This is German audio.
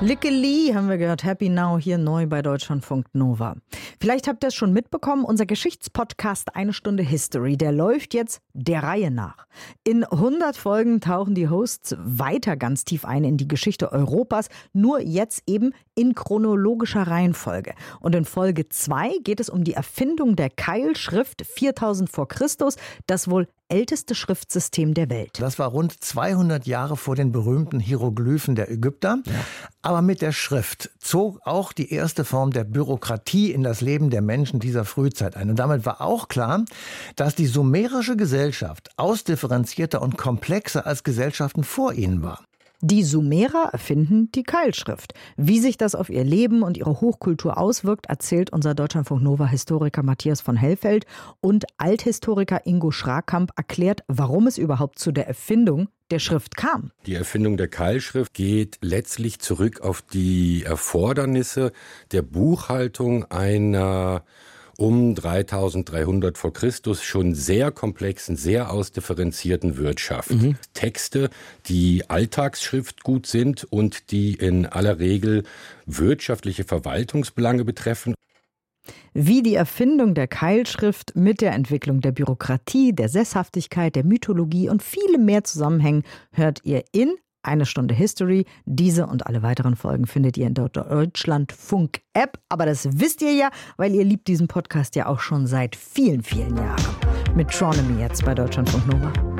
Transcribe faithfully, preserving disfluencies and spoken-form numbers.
Lickeli haben wir gehört, Happy Now hier neu bei Deutschlandfunk Nova. Vielleicht habt ihr es schon mitbekommen, unser Geschichtspodcast Eine Stunde History, der läuft jetzt der Reihe nach. In hundert Folgen tauchen die Hosts weiter ganz tief ein in die Geschichte Europas, nur jetzt eben in chronologischer Reihenfolge. Und in Folge zwei geht es um die Erfindung der Keilschrift viertausend vor Christus, das wohl älteste Schriftsystem der Welt. Das war rund zweihundert Jahre vor den berühmten Hieroglyphen der Ägypter. Ja. Aber mit der Schrift zog auch die erste Form der Bürokratie in das Leben der Menschen dieser Frühzeit ein. Und damit war auch klar, dass die sumerische Gesellschaft ausdifferenzierter und komplexer als Gesellschaften vor ihnen war. Die Sumerer erfinden die Keilschrift. Wie sich das auf ihr Leben und ihre Hochkultur auswirkt, erzählt unser Deutschlandfunk-Nova-Historiker Matthias von Hellfeld. Und Althistoriker Ingo Schrakamp erklärt, warum es überhaupt zu der Erfindung der Schrift kam. Die Erfindung der Keilschrift geht letztlich zurück auf die Erfordernisse der Buchhaltung einer um dreitausenddreihundert vor Christus schon sehr komplexen, sehr ausdifferenzierten Wirtschaft. Mhm. Texte, die Alltagsschrift gut sind und die in aller Regel wirtschaftliche Verwaltungsbelange betreffen. Wie die Erfindung der Keilschrift mit der Entwicklung der Bürokratie, der Sesshaftigkeit, der Mythologie und vielem mehr zusammenhängen, hört ihr in Eine Stunde History. Diese und alle weiteren Folgen findet ihr in der Deutschlandfunk-App. Aber das wisst ihr ja, weil ihr liebt diesen Podcast ja auch schon seit vielen, vielen Jahren. Metronomy jetzt bei Deutschlandfunk Nova.